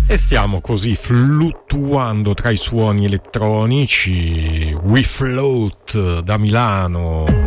E stiamo così fluttuando tra i suoni elettronici. We Float da Milano.